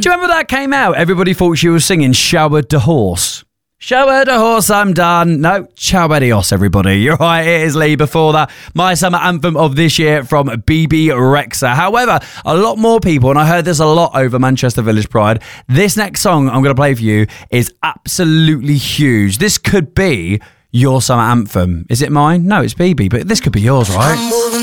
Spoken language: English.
Do you remember that came out? Everybody thought she was singing Shower the Horse. Shower the horse, I'm done. No, ciao adios, everybody. You're right, it is Lee. Before that, my summer anthem of this year from BB Rexa. However, a lot more people, and I heard this a lot over Manchester Village Pride, this next song I'm going to play for you is absolutely huge. This could be your summer anthem. Is it mine? No, it's BB, but this could be yours, right?